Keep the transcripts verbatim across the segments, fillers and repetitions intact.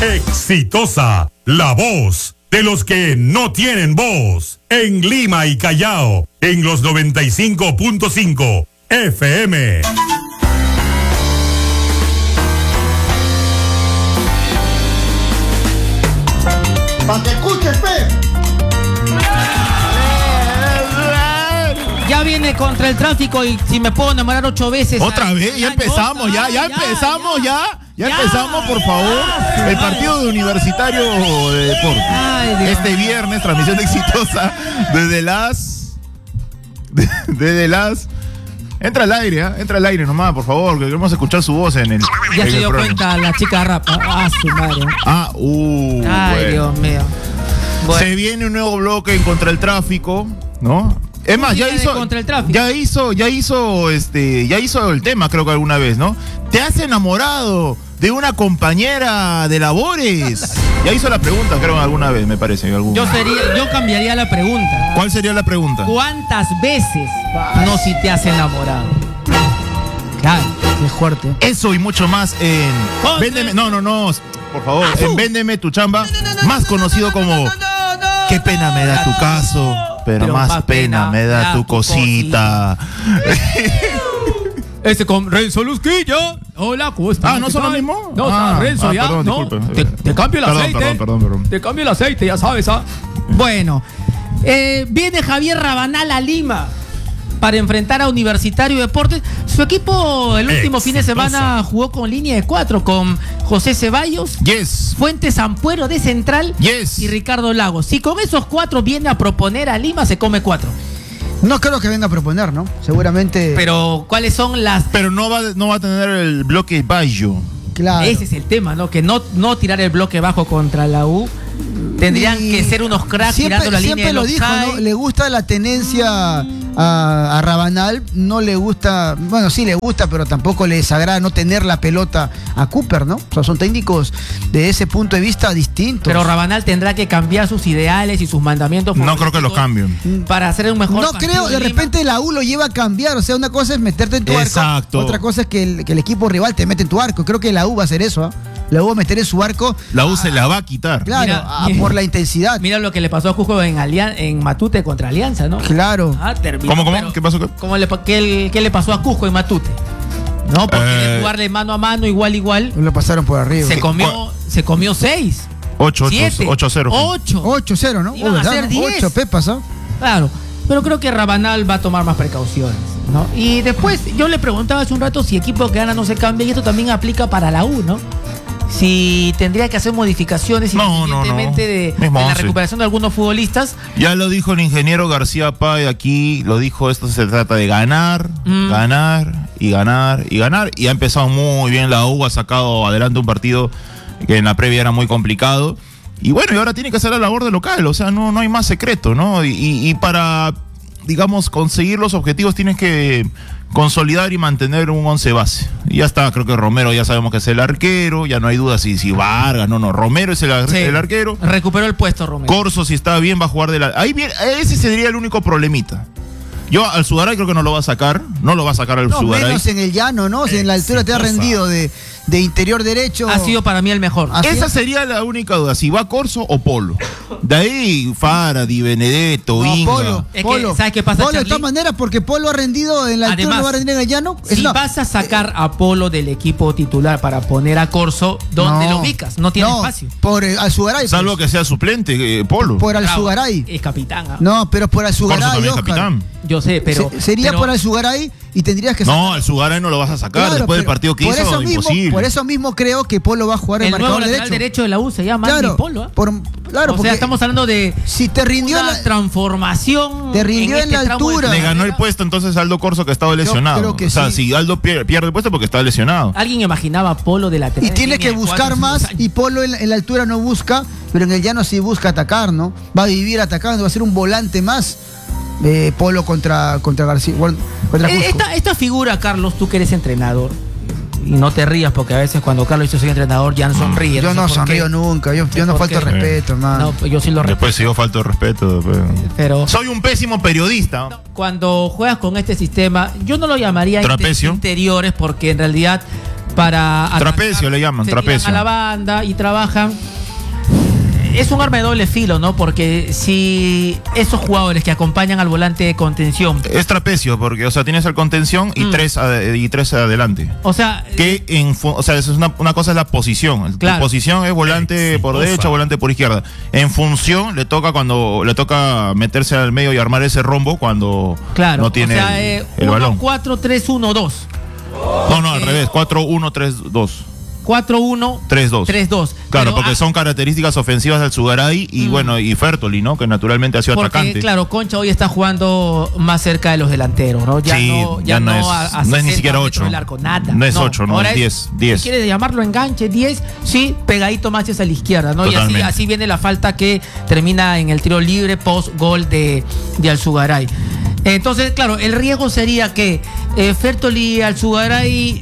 Exitosa, la voz de los que no tienen voz. En Lima y Callao, en los noventa y cinco punto cinco F M. ¡Para que escuches, pe! Ya viene contra el tráfico y si me puedo enamorar ocho veces. Otra ay, vez, ya empezamos, ya, ya, ya empezamos, ya. Ya, ya empezamos, por favor. Ya, el partido de Universitario de Deportes. Ay, este viernes, transmisión exitosa desde las. Desde las. Entra al aire, ¿eh? Entra al aire nomás, por favor, que queremos escuchar su voz en el. Ya en se el dio programa. cuenta la chica rap. Ah, su madre. Ah, uh. Ay, bueno. Dios mío. Bueno. Se viene un nuevo bloque en Contra el Tráfico, ¿no? Es más, ya hizo, contra el tráfico. ya hizo, ya hizo, este, ya hizo el tema, creo que alguna vez, ¿no? ¿Te has enamorado de una compañera de labores? Ya hizo la pregunta, creo, alguna vez, me parece. Algún... Yo sería, yo cambiaría la pregunta. ¿Cuál sería la pregunta? ¿Cuántas veces no si te has enamorado? Claro, qué fuerte. Eso y mucho más en Contra- Véndeme, no, no, no, por favor, Azul. en Véndeme tu chamba, más conocido como Qué pena me da tu caso, pero, Pero más más pena pena me da tu cosita. Ese con Renzo Luzquilla. Hola, ¿cómo estás? Ah, ¿no ¿Qué son lo tal? mismo? No, Ah, Renzo, ah, ya, perdón, ¿no? disculpe. Te, te cambio el Perdón, aceite. perdón, perdón, perdón. Te cambio el aceite, ya sabes, ¿ah? Bueno, eh, viene Javier Rabanal a Lima para enfrentar a Universitario Deportes. Su equipo el último fin de semana jugó con línea de cuatro, con José Ceballos, Yes. Fuentes Ampuero de central Yes. y Ricardo Lagos. Si con esos cuatro viene a proponer a Lima, se come cuatro. No creo que venga a proponer, ¿no? Seguramente. Pero, ¿cuáles son las...? Pero no va, no va a tener el bloque Bayo. Claro. Ese es el tema, ¿no? Que no, no tirar el bloque bajo contra la U. Tendrían Y que ser unos cracks siempre, tirando la siempre línea de lo los dijo, ¿no? Le gusta la tenencia a, a Rabanal, no le gusta, bueno, sí le gusta, pero tampoco le desagrada no tener la pelota a Cooper, ¿no? O sea, son técnicos de ese punto de vista distintos. Pero Rabanal tendrá que cambiar sus ideales y sus mandamientos. No creo que los cambien. Para hacer un mejor No partido creo, de Lima. repente la U lo lleva a cambiar. O sea, una cosa es meterte en tu Exacto. arco. Otra cosa es que el, que el equipo rival te mete en tu arco. Creo que la U va a hacer eso, ¿ah? La U va a meter en su arco. La U se la va a quitar. Claro, Mira, a- mira. por la intensidad. Mira lo que le pasó a Cusco en, Alian- en Matute contra Alianza, ¿no? Claro. Ah, terminó, ¿Cómo, cómo? pero- ¿Qué pasó? ¿Cómo le, pa- qué, le- qué le pasó a Cusco en Matute? No, porque Eh. de jugarle mano a mano, igual, igual, Lo pasaron por arriba. se comió, se comió seis. ocho Siete. a cero. Ocho. ocho cero, ¿no? Iban Oh, a ¿verdad, ser no? diez. ocho pepas, ¿ah? Claro, pero creo que Rabanal va a tomar más precauciones, ¿no? Y después yo le preguntaba hace un rato si equipo que gana no se cambia, y esto también aplica para la U, ¿no? Si tendría que hacer modificaciones No, no, no. independientemente de, Mismo de la once. recuperación de algunos futbolistas. Ya lo dijo el ingeniero García Páez aquí, lo dijo, esto se trata de ganar, Mm. ganar y ganar y ganar. Y ha empezado muy bien la U, ha sacado adelante un partido que en la previa era muy complicado. Y bueno, y ahora tiene que hacer la labor de local, o sea, no, no hay más secreto, ¿no? Y, y- y para, digamos, conseguir los objetivos tienes que consolidar y mantener un once base. Y ya está, creo que Romero ya sabemos que es el arquero, ya no hay duda si, si Vargas, no, no, Romero es el, ar- Sí, el arquero. recuperó el puesto, Romero. Corso, si está bien, va a jugar de la. Ahí bien, ese sería el único problemita. Yo al Sugaray creo que no lo va a sacar. No lo va a sacar al No, Sugaray. menos en el llano, ¿no? Si en la altura te ha Exitosa. rendido de, de interior derecho. Ha sido para mí el mejor. Así Esa es. sería la única duda, si va Corso o Polo. De ahí, Faradi, Benedetto, No, Inga. Polo, Es que, Polo. ¿sabes qué pasa, Polo, de Charly? todas maneras, porque Polo ha rendido en la altura, Además, no va a rendir en el llano. Es Si una- vas a sacar a Polo del equipo titular para poner a Corso, ¿dónde No. lo ubicas? No tiene No, espacio. Por eh, Alzugaray. Salvo pues. que sea suplente, eh, Polo. Por Bravo, Alzugaray. Es capitán. ¿ah? No, pero por Corso Alzugaray, también es Oscar. capitán. Yo sé, pero. Se- sería pero- por Alzugaray y tendrías que No, al Sugaray no lo vas a sacar. Claro, Después del pero partido que por hizo, eso mismo, imposible. Por eso mismo creo que Polo va a jugar el, El nuevo marcador lateral derecho. derecho de la U se llama Claro, Andy Polo. ¿ah? por, claro, o porque sea, estamos hablando de si te rindió una en la- transformación. Te rindió en la este tramo de altura. su Le ganó el carrera. puesto entonces Aldo Corso, que estaba lesionado. creo que o sea, sí. si Aldo pier- pierde el puesto porque estaba lesionado. Alguien imaginaba a Polo de lateral. y en tiene línea que de buscar cuatro hace más dos años. y Polo en, en la altura no busca, pero en el llano sí busca atacar, ¿no? Va a vivir atacando, va a ser un volante más. eh, Polo contra, contra García, bueno, contra Eh, Cusco. Esta, esta figura, Carlos, tú que eres entrenador, y no te rías porque a veces cuando Carlos dice soy entrenador ya no sonríe. Yo sé no por qué. sonrío nunca, yo, yo no ¿Por falto qué? respeto, hermano. No, pues yo sí lo respeto. Después si yo falto de respeto. después- Pero Soy un pésimo periodista. cuando juegas con este sistema, yo no lo llamaría inte- Trapecio. interiores porque en realidad para trapecio le llaman, se trapecio. tiran a la banda y trabajan. Es un arma de doble filo, ¿no? Porque si esos jugadores que acompañan al volante de contención. Es trapecio, porque, o sea, tienes el contención y, mm. tres, ade y tres adelante. O sea. Que en. O sea, eso es una, una cosa es la posición. Claro. Tu posición es volante por derecha, volante por izquierda. En función, le toca cuando. Le toca meterse al medio y armar ese rombo cuando claro, no tiene o sea, el, eh, el balón. cuatro tres uno dos. No, no, al eh, revés. cuatro uno tres dos. cuatro uno tres dos. Claro, pero, porque ah, son características ofensivas del Sugaray y mm. bueno, y Fertoli, ¿no? Que naturalmente ha sido porque, atacante. Claro, Concha hoy está jugando más cerca de los delanteros, ¿no? Ya sí, no, ya ya no, no es, a, a no es ni siquiera ocho. Arco, nada. No es ocho, no, no es diez. diez. Si quieres llamarlo enganche, diez, sí, pegadito más hacia la izquierda, ¿no? Totalmente. Y así, así viene la falta que termina en el tiro libre post gol de, de Alzugaray. Entonces, claro, el riesgo sería que eh, Fertoli y Alzugaray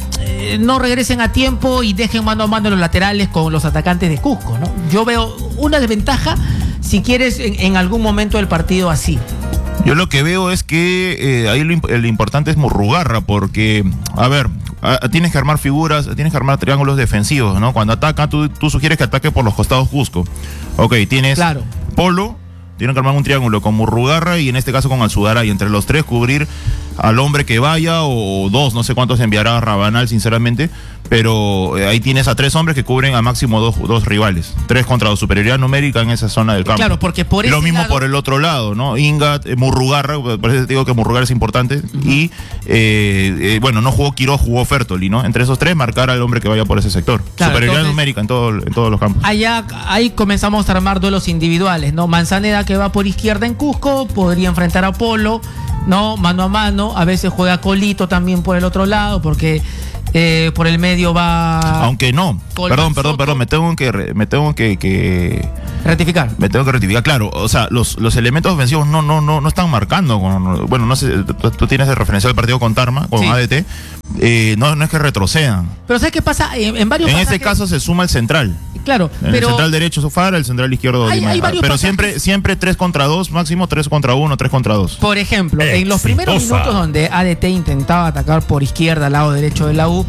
no regresen a tiempo y dejen mano a mano los laterales con los atacantes de Cusco, ¿no? Yo veo una desventaja, si quieres, en, en algún momento del partido así. Yo lo que veo es que eh, ahí lo, lo importante es Murrugarra, porque, a ver, a, tienes que armar figuras, tienes que armar triángulos defensivos, ¿no? Cuando ataca, tú, tú sugieres que ataque por los costados Cusco. Ok, tienes claro. Polo, tienen que armar un triángulo con Murrugarra y en este caso con Alzugaray, y entre los tres cubrir al hombre que vaya, o dos, no sé cuántos enviará a Rabanal, sinceramente, pero eh, ahí tienes a tres hombres que cubren a máximo dos, dos rivales, tres contra dos, superioridad numérica en esa zona del campo. Claro, porque por lo ese mismo lado... por el otro lado, ¿no? Ingat, eh, Murrugarra, por eso te digo que Murrugarra es importante, uh-huh. y eh, eh, bueno, no jugó Quiroz, jugó Fertoli, ¿no? Entre esos tres, marcar al hombre que vaya por ese sector. Claro, superioridad entonces, numérica en, todo, en todos los campos. Allá, ahí comenzamos a armar duelos individuales, ¿no? Manzaneda, que va por izquierda en Cusco, podría enfrentar a Polo, ¿no? Mano a mano, a veces juega Colito también por el otro lado, porque eh, por el medio va... Aunque no, Colman perdón, perdón, Soto. perdón, me tengo que... Me tengo que, que... Rectificar. Me tengo que rectificar, claro, o sea, los, los elementos ofensivos no, no, no, no están marcando, con, bueno, no sé, tú, tú tienes de referencia el partido con Tarma, con sí. A D T, eh, no, no es que retrocedan. Pero ¿sabes qué pasa? En, en varios En este caso se suma el central. Claro, en pero... El central derecho Sofara, el central izquierdo hay, hay Pero pasajes. siempre siempre tres contra dos, máximo tres contra uno, tres contra dos. Por ejemplo, Exitosa. en los primeros minutos donde A D T intentaba atacar por izquierda al lado derecho de la U,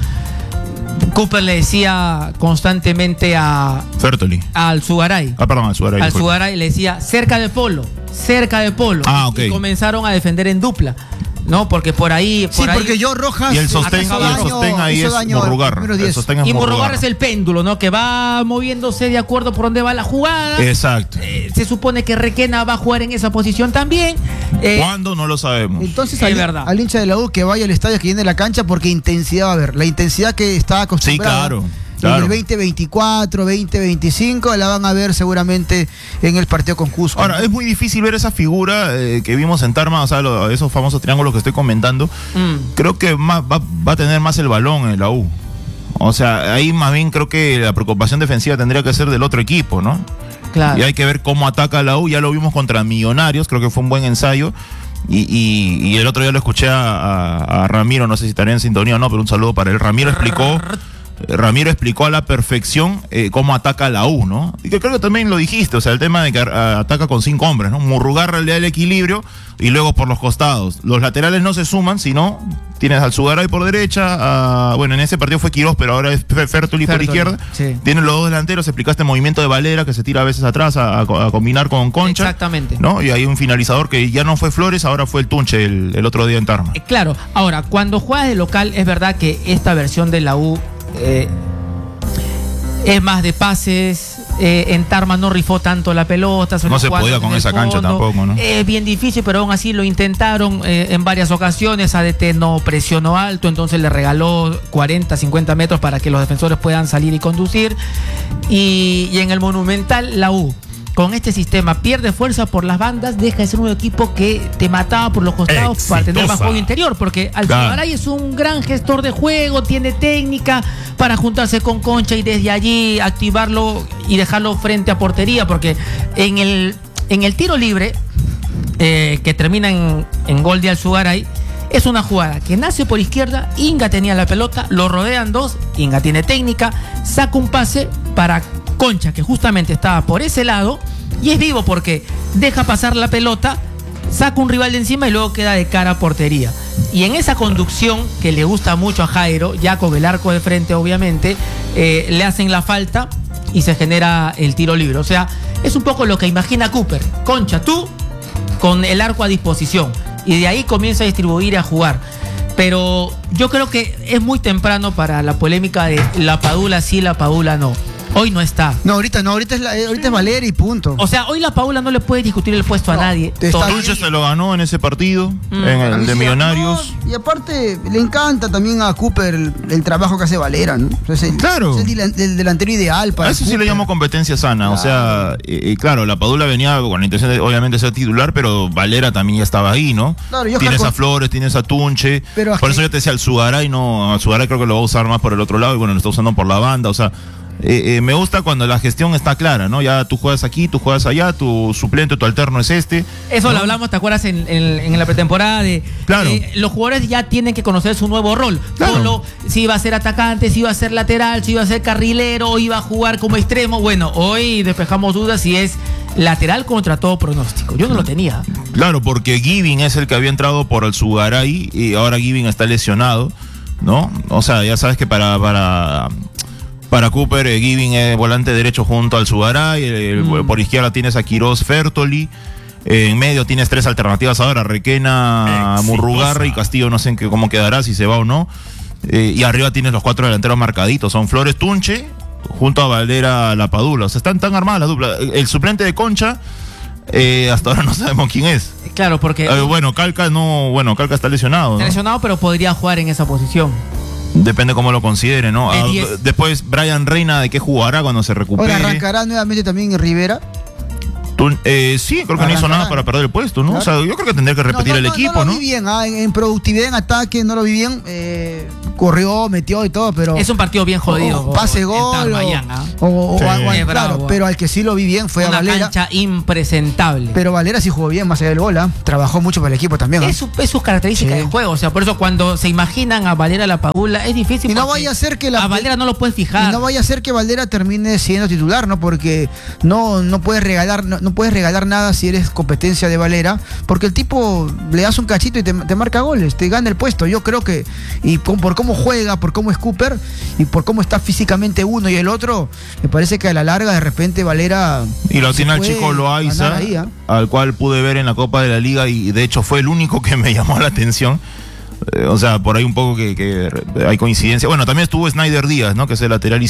Cooper le decía constantemente a... Fertoli. A Alzugaray. Ah, perdón, Alzugaray. Alzugaray le decía, cerca de Polo, cerca de Polo. Ah, y, ok. y comenzaron a defender en dupla. No, porque por ahí... Por sí, ahí, porque yo Rojas... Y el sostén, y el sostén ahí es Murrugarra. El sostén es y Murrugarra Murrugarra es el péndulo, ¿no? Que va moviéndose de acuerdo por donde va la jugada. Exacto. Eh, se supone que Requena va a jugar en esa posición también. Eh, ¿Cuándo? No lo sabemos. Entonces, es al, verdad. al hincha de la U que vaya al estadio, que llene la cancha, porque intensidad va a haber. La intensidad que está acostumbrada. Sí, claro. Claro. En el veinte veinticuatro, veinte veinticinco la van a ver seguramente en el partido con Cusco. Ahora, es muy difícil ver esa figura eh, que vimos en Tarma, o sea, lo, esos famosos triángulos que estoy comentando. Mm. Creo que más, va, va a tener más el balón en la U. O sea, ahí más bien creo que la preocupación defensiva tendría que ser del otro equipo, ¿no? Claro. Y hay que ver cómo ataca la U. Ya lo vimos contra Millonarios, creo que fue un buen ensayo. Y, y, y el otro día lo escuché a, a, a Ramiro, no sé si estaré en sintonía o no, pero un saludo para él. Ramiro explicó... Ramiro explicó a la perfección eh, cómo ataca la U, ¿no? Y que creo que también lo dijiste, o sea, el tema de que a, ataca con cinco hombres, ¿no? Murrugarra le da el equilibrio y luego por los costados. Los laterales no se suman, sino tienes al Alzugaray por derecha, a, bueno, en ese partido fue Quiroz, pero ahora es Fertoli por izquierda. Sí. Tienes los dos delanteros, explicaste el movimiento de Valera que se tira a veces atrás a, a, a combinar con Concha. Exactamente. ¿No? Y hay un finalizador que ya no fue Flores, ahora fue el Tunche el, el otro día en Tarma. Eh, claro, ahora, cuando juegas de local, es verdad que esta versión de la U Eh, es más de pases. eh, en Tarma no rifó tanto la pelota, no se podía con esa cancha tampoco, ¿no? Es bien difícil, pero aún así lo intentaron eh, en varias ocasiones. A D T no presionó alto, entonces le regaló cuarenta, cincuenta metros para que los defensores puedan salir y conducir. Y, y en el Monumental, la U con este sistema pierde fuerza por las bandas, deja de ser un equipo que te mataba por los costados Exitosa. Para tener más juego interior, porque Alzugaray es un gran gestor de juego, tiene técnica para juntarse con Concha y desde allí activarlo y dejarlo frente a portería, porque en el, en el tiro libre eh, que termina en, en gol de Alzugaray, es una jugada que nace por izquierda, Inga tenía la pelota, lo rodean dos, Inga tiene técnica, saca un pase para Concha, que justamente estaba por ese lado, y es vivo porque deja pasar la pelota saca un rival de encima y luego queda de cara a portería. Y en esa conducción que le gusta mucho a Jairo, ya con el arco de frente obviamente, eh, le hacen la falta y se genera el tiro libre. O sea, es un poco lo que imagina Cooper. Concha, tú con el arco a disposición. Y de ahí comienza a distribuir y a jugar. Pero yo creo que es muy temprano para la polémica de la Padula sí, la Padula no. Hoy no está. No, ahorita no, ahorita es, la, ahorita es Valeri y punto. O sea, hoy la Paula no le puede discutir el puesto no, a nadie. Tunche se lo ganó en ese partido, mm. en el de sí, Millonarios. No, y aparte, le encanta también a Cooper el, el trabajo que hace Valera, ¿no? Es el, claro. Es el, el delantero ideal para a eso Cooper. Sí le llamo competencia sana. Claro. O sea, y, y claro, la Padula venía con la intención de, obviamente, ser titular, pero Valera también ya estaba ahí, ¿no? Claro, yo tienes con... a Flores, tienes a Tunche. Pero por eso que... yo te decía, al Sugaray, no, al Sugaray creo que lo va a usar más por el otro lado, y bueno, lo está usando por la banda, o sea. Eh, eh, me gusta cuando la gestión está clara, ¿no? Ya tú juegas aquí, tú juegas allá, tu suplente, tu alterno es este. Eso ¿no? Lo hablamos, ¿te acuerdas? En, en, en la pretemporada de claro. eh, los jugadores ya tienen que conocer su nuevo rol. Claro. Polo, si iba a ser atacante, si iba a ser lateral, si iba a ser carrilero, iba a jugar como extremo. Bueno, hoy despejamos dudas si es lateral contra todo pronóstico. Yo no lo tenía. Claro, porque Giving es el que había entrado por el Sugaray y ahora Giving está lesionado, ¿no? O sea, ya sabes que para... para Para Cooper, eh, Giving es volante derecho junto al Sugaray, eh, mm. por izquierda tienes a Quirós Fertoli, eh, en medio tienes tres alternativas ahora, Requena, Exitosa. Murrugarra y Castillo, no sé en qué, cómo quedará, si se va o no, eh, y arriba tienes los cuatro delanteros marcaditos, son Flores Tunche, junto a Valera La Padula, o sea, están tan armadas las duplas. El suplente de Concha, eh, hasta ahora no sabemos quién es. Claro, porque... Eh, bueno, Calca no, bueno, Calca está lesionado. Está ¿no? lesionado, pero podría jugar en esa posición. Depende cómo lo considere, ¿no? Ah, después, Brian Reina, ¿de qué jugará cuando se recupere? Ahora, ¿arrancará nuevamente también en Rivera? Tú, eh, sí, creo que ¿arrancará? No hizo nada para perder el puesto, ¿no? Claro. O sea, yo creo que tendría que repetir no, no, el no, equipo, ¿no? ¿no? Lo vi bien, ¿ah? en, en productividad, en ataque, no lo vi bien. Eh, corrió, metió y todo, pero... Es un partido bien jodido. O, pase gol, o, ¿ah? o, sí. o, o, sí, claro, bravo, pero al que sí lo vi bien fue una a Valera. Una cancha impresentable. Pero Valera sí jugó bien, más allá del gol, ¿ah? Trabajó mucho para el equipo también. ¿ah? Es, su, es sus características sí. de juego, o sea, por eso cuando se imaginan a Valera La Padula es difícil. Y no vaya a ser que la... A Valera no lo puedes fijar. Y no vaya a ser que Valera termine siendo titular, ¿no? Porque no, no puedes regalar, no, no puedes regalar nada si eres competencia de Valera, porque el tipo le das un cachito y te, te marca goles, te gana el puesto. Yo creo que, y con, por cómo juega, por cómo es Cooper y por cómo está físicamente uno y el otro, me parece que a la larga de repente Valera... Y lo tiene al chico Loaiza, ahí, ¿eh? Al cual pude ver en la Copa de la Liga y de hecho fue el único que me llamó la atención. Eh, o sea, por ahí un poco que, que hay coincidencia. Bueno, también estuvo Snyder Díaz, ¿no? Que es el lateral